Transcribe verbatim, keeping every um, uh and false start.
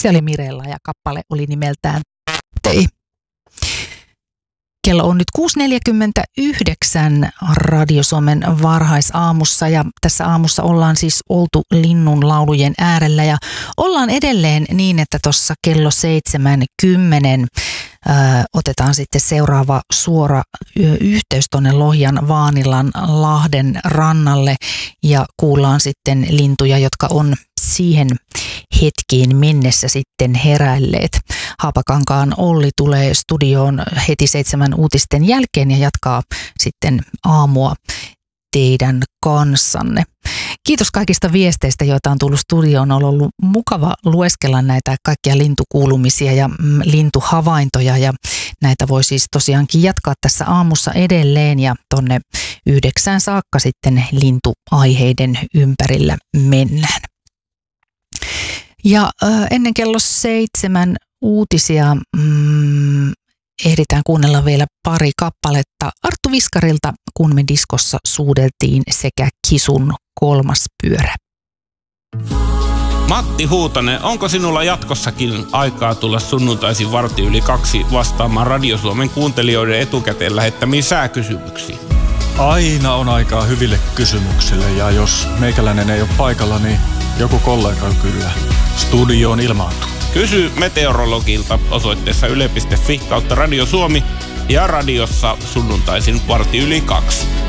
Laulija oli Mirella ja kappale oli nimeltään Tei. Kello on nyt kuusi neljäkymmentäyhdeksän Radio Suomen varhaisaamussa ja tässä aamussa ollaan siis oltu linnun laulujen äärellä ja ollaan edelleen niin, että tuossa kello seitsemän kymmenen ö, otetaan sitten seuraava suora ö, yhteys tuonne Lohjan Vaanilan Lahden rannalle ja kuullaan sitten lintuja, jotka on siihen hetkiin mennessä sitten heräilleet. Haapakankaan Olli tulee studioon heti seitsemän uutisten jälkeen ja jatkaa sitten aamua teidän kanssanne. Kiitos kaikista viesteistä, joita on tullut studioon. On ollut mukava lueskella näitä kaikkia lintukuulumisia ja lintuhavaintoja ja näitä voi siis tosiaankin jatkaa tässä aamussa edelleen ja tonne yhdeksään saakka sitten lintuaiheiden ympärillä mennään. Ja äh, ennen kello seitsemän uutisia mm, ehditään kuunnella vielä pari kappaletta Arttu Viskarilta, kun me diskossa suudeltiin sekä Kisun kolmas pyörä. Matti Huutonen, onko sinulla jatkossakin aikaa tulla sunnuntaisin varti yli kaksi vastaamaan Radio Suomen kuuntelijoiden etukäteen lähettämiin sääkysymyksiin? Aina on aikaa hyville kysymyksille ja jos meikäläinen ei ole paikalla, niin joku kollega kyllä studioon ilmaantuu. Kysy meteorologilta osoitteessa yle piste fi kautta Radio Suomi ja radiossa sunnuntaisin varti yli kaksi.